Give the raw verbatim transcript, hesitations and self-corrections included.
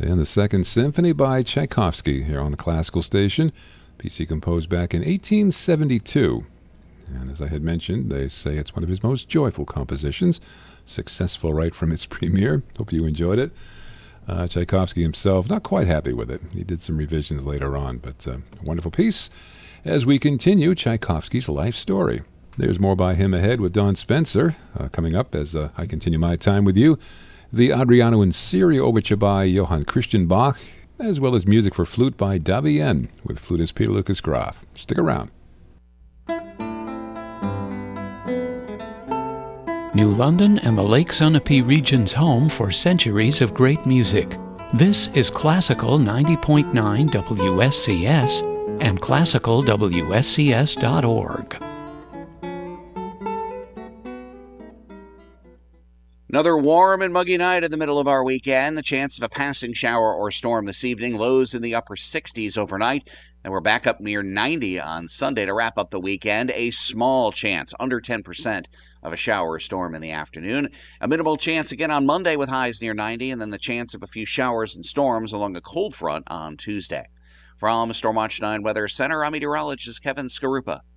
And the Second Symphony by Tchaikovsky here on the Classical Station. Piece he composed back in eighteen seventy-two. And as I had mentioned, they say it's one of his most joyful compositions. Successful right from its premiere. Hope you enjoyed it. Uh, Tchaikovsky himself, not quite happy with it. He did some revisions later on, but uh, a wonderful piece. As we continue Tchaikovsky's life story. There's more by him ahead with Don Spencer. Uh, coming up as uh, I continue my time with you. The Adriano and Siri Overture by Johann Christian Bach, as well as music for flute by Davienne with flutist Peter Lucas Graf. Stick around. New London and the Lake Sunapee region's home for centuries of great music. This is Classical ninety point nine W S C S and classical W S C S dot org. Another warm and muggy night in the middle of our weekend. The chance of a passing shower or storm this evening. Lows in the upper sixties overnight. And we're back up near ninety on Sunday to wrap up the weekend. A small chance, under ten percent, of a shower or storm in the afternoon. A minimal chance again on Monday with highs near ninety. And then the chance of a few showers and storms along a cold front on Tuesday. From Stormwatch nine Weather Center, I'm meteorologist Kevin Skarupa.